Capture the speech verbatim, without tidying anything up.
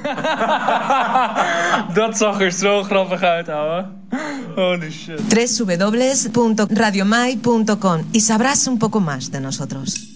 Dat zag er zo grappig uit, ouwe. Holy shit. w w w punto radiomai punto com y sabrás un poco más de nosotros.